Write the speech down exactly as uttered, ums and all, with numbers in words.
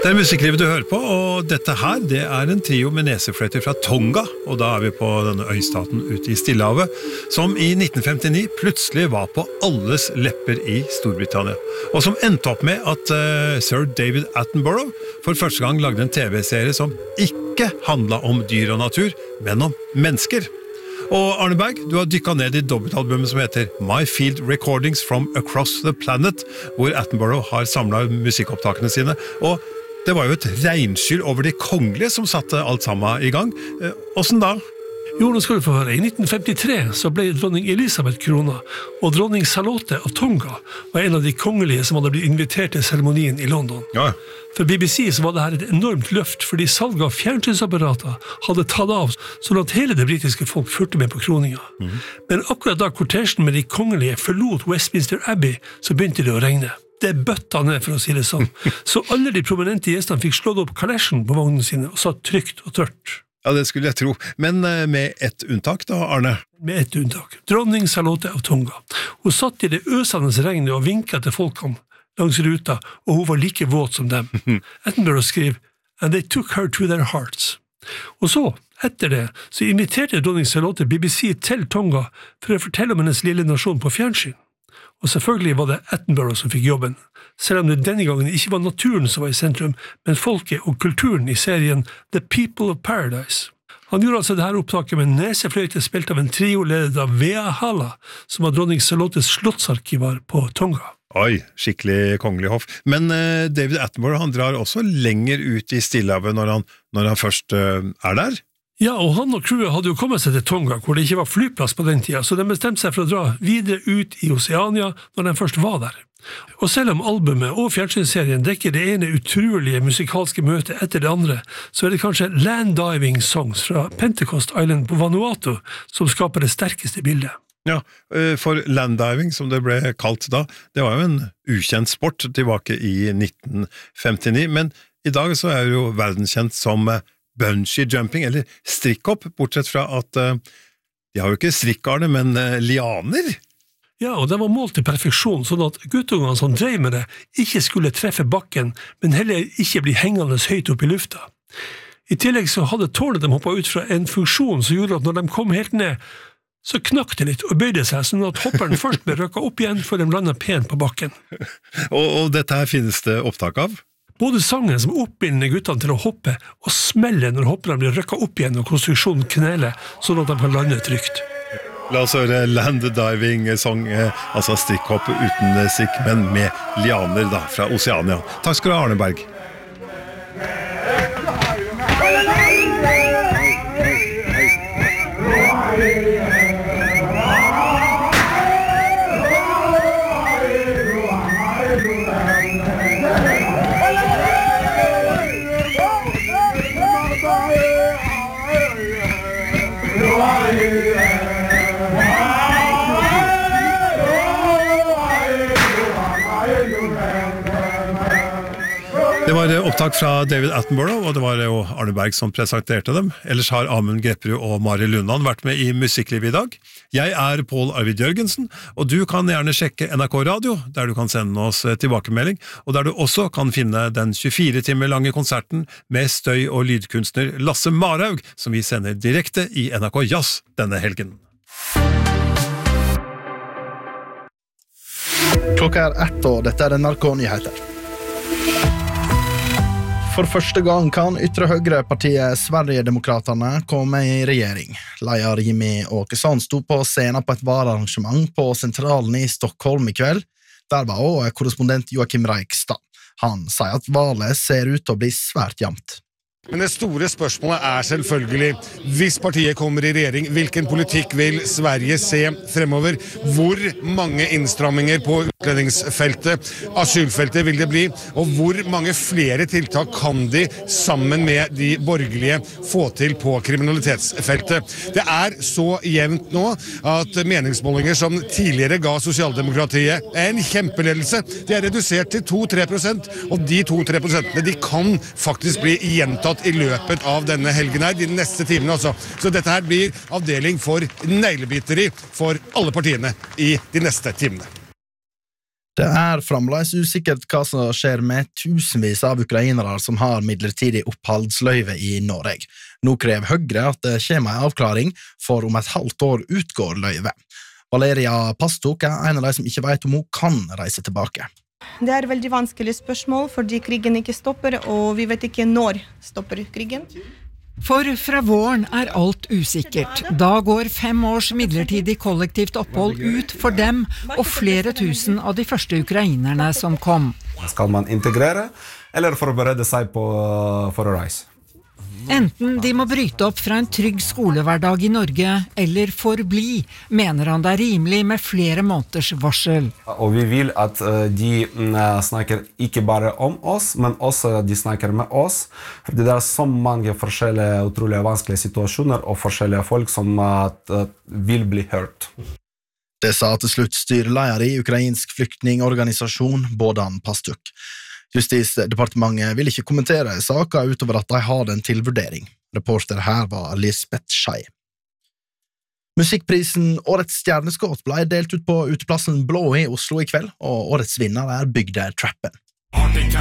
Det er musikklivet du hører på, og dette her, det er en trio med nesefløyter fra Tonga, og da er vi på denne øystaten ute i Stillehavet, som i nitten femtini plutselig var på alles lepper i Storbritannia, og som endte opp med at uh, Sir David Attenborough for første gang lagde en tv-serie som ikke handlet om dyr og natur, men om mennesker. Og Arne Berg, du har dykket ned i dobbeltalbumet som heter My Field Recordings from Across the Planet, hvor Attenborough har samlet musikkopptakene sine, og det var jo et regnskyll over de kongelige som satte alt sammen i gang. Hvordan da? Jo, nå skal du få høre. I nitten femtitre så ble dronning Elisabeth krona, og dronning Charlotte av Tonga var en av de kongelige som hadde blitt invitert til seremonien i London. Ja. For B B C så var det her et enormt løft, fordi salget av fjernsynsapparater hadde tatt av, sånn at hele det britiske folk fulgte med på kroninga. Mm. Men akkurat da kortesjen med de kongelige forlot Westminster Abbey, så begynte det å regne. Det bøtta ned, for å si det sånn. Så alle de prominente gjestene fikk slått opp kalesjen på vognene sine og satt trygt og tørt. Ja, det skulle jeg tro. Men med ett unntak da, Arne? Med ett unntak. Dronning Charlotte av Tonga. Hun satt i det øsende regnet og vinket til folkene langs ruta, og hun var like våt som dem. Attenborough skrev, and they took her to their hearts. Og så, etter det, så inviterte dronning Charlotte B B C til Tonga for å fortelle om hennes lille nasjon på fjernsyn. Og selvfølgelig var det Attenborough som fikk jobben, selv om det denne gangen ikke var naturen som var i sentrum, men folket og kulturen i serien The People of Paradise. Han gjorde altså dette opptaket med nesefløyte spilt av en trio ledet av Vea Hala, som var dronning Charlottes slottsarkivar på Tonga. Oi, skikkelig kongelig hoff. Men uh, David Attenborough, han drar også lenger ut i Stillehavet når han, når han først uh, er der? Ja, og han og crewet hadde jo kommet seg til Tonga, hvor det ikke var flyplass på den tida, så de bestemte seg for å dra videre ut i Oceania når de først var der. Og selv om albumet og fjernsynsserien dekker det ene utrolige musikalske møtet etter det andre, så er det kanskje Land Diving Songs fra Pentecost Island på Vanuatu som skaper det sterkeste bildet. Ja, for landdiving, som det ble kalt da, det var jo en ukjent sport tilbake i nitten femtini, men i dag så er det jo verdenskjent som bungee jumping, eller strikkhopp, bortsett fra at uh, de har jo ikke strikkarne, men uh, lianer. Ja, og det var målt til perfeksjon, sånn at guttungene som drev med det ikke skulle treffe bakken, men heller ikke bli hengende høyt opp i lufta. I tillegg så hadde tårnet de hoppet ut fra en funksjon som gjorde at når de kom helt ned, så knakk det litt og bøyde seg, sånn at hopperen først ble røkket opp igjen før de landet pent på bakken. og, og dette her finnes det opptak av? Både sangen som oppbilder guttene til å hoppe, og smeller når hopperne blir røkket opp igjen og konstruksjonen kneler, sånn at de kan lande trygt. La oss høre land diving song, altså strikkhopp uten strikk, men med lianer da, fra Oceania. Takk skal du ha, Arne Berg. Det var opptak fra David Attenborough, og det var jo Arne Berg som presenterte dem. Ellers har Amund Grepperud og Mari Lundan vært med i Musikkliv i dag. Jeg er Pål Arvid Jørgensen, og du kan gjerne sjekke N R K Radio, der du kan sende oss tilbakemelding, og der du også kan finne den tjuefire timer lange konserten med støy- og lydkunstner Lasse Marhaug, som vi sender direkte i N R K Jazz denne helgen. Klokka er ett, og dette er N R K-nyheter. For første gang kan ytre høyre-partiet Sverigedemokraterna komme i regjering. Leder Jimmy Åkesson sto på scenen på et vararrangement på sentralen i Stockholm i kveld. Der var også korrespondent Joakim Reikstad. Han sier at valget ser ut til å bli svært jevnt. Men det store spørsmålet er selvfølgelig, hvis partiet kommer i regjering, hvilken politikk vil Sverige se fremover? Hvor mange innstramminger på utlendingsfeltet, asylfeltet vil det bli? Og hvor mange flere tiltak kan de sammen med de borgerlige få til på kriminalitetsfeltet? Det er så jevnt nå at meningsmålinger som tidligere ga sosialdemokratiet en kjempeledelse, det er redusert til to til tre prosent, og de to til tre prosentene de kan faktisk bli gjentatt i løpet av denne helgen her, de neste timene altså. Så dette her blir avdeling for neglebiteri for alle partiene i de neste timene. Det er fremdeles usikkert hva som skjer med tusenvis av ukrainere som har midlertidig oppholdsløyve i Norge. Nå krever Høyre at det kommer en avklaring, for om et halvt år utgår løyve. Valeria Pastok er en av de som ikke vet om hun kan reise tilbake. Det er et veldig vanskelig spørsmål, fordi krigen ikke stopper, og vi vet ikke når stopper krigen. For fra våren er alt usikkert. Da går fem års midlertidig kollektivt opphold ut for dem og flere tusen av de første ukrainerne som kom. Skal man integrere, eller forberede seg på, for å reise? Enten de må bryte opp fra en trygg skolehverdag i Norge, eller forbli, mener han det er rimelig med flere måneders varsel. Og vi vil at de snakker ikke bare om oss, men også de snakker med oss. Fordi det er så mange forskjellige, utrolig vanskelige situasjoner og forskjellige folk som vil bli hørt. Det sa til slutt styreleder i ukrainsk flyktningorganisasjon Bohdan Pastuk. Justisdepartementet vil ikke kommentere saken utover at de har den til vurdering. Reporter her var Lisbeth Schei. Musikkprisen Årets stjerneskudd ble delt ut på uteplassen Blå i Oslo i kveld, og årets vinner er Bygde Trappen.